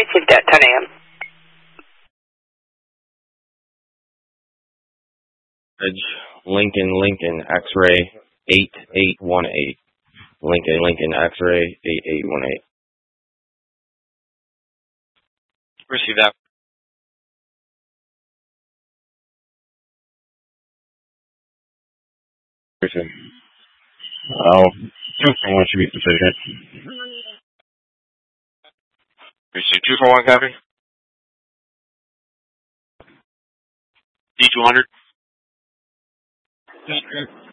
received at 10 a.m. Lincoln X-ray 8818. Lincoln X-ray 8818. Receive that. Receive. 241 should be sufficient. Receive 241, copy. D200.